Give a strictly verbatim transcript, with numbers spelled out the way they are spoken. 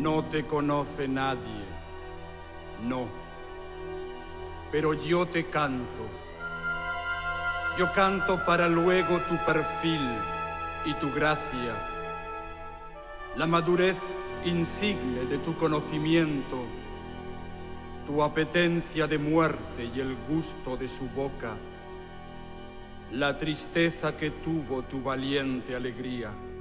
No te conoce nadie, no. Pero yo te canto. Yo canto para luego tu perfil y tu gracia, la madurez insigne de tu conocimiento, tu apetencia de muerte y el gusto de su boca, la tristeza que tuvo tu valiente alegría.